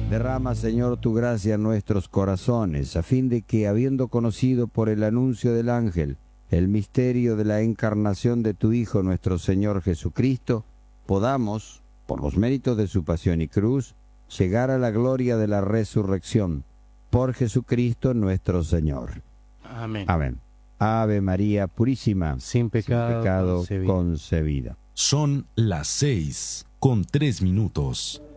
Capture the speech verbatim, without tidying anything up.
Derrama, Señor, tu gracia en nuestros corazones, a fin de que, habiendo conocido por el anuncio del ángel el misterio de la encarnación de tu Hijo, nuestro Señor Jesucristo, podamos, por los méritos de su pasión y cruz, llegar a la gloria de la resurrección. Por Jesucristo nuestro Señor. Amén. Amén. Ave María Purísima, Sin pecado, sin pecado concebida. concebida. Son las seis con tres minutos.